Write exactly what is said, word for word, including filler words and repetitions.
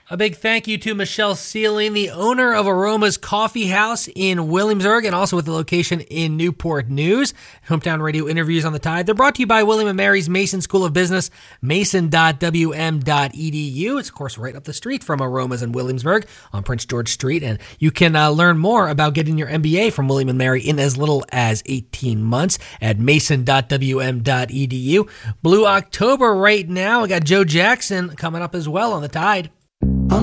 A big thank you to Michelle Sealing, the owner of Aroma's Coffee House in Williamsburg and also with the location in Newport News. Hometown Radio interviews on the Tide. They're brought to you by William and Mary's Mason School of Business, mason dot w m dot e d u. It's, of course, right up the street from Aroma's in Williamsburg on Prince George Street. And you can uh, learn more about getting your M B A from William and Mary in as little as eighteen months at mason dot w m dot e d u. Blue October right now. We got Joe Jackson coming up as well on the Tide.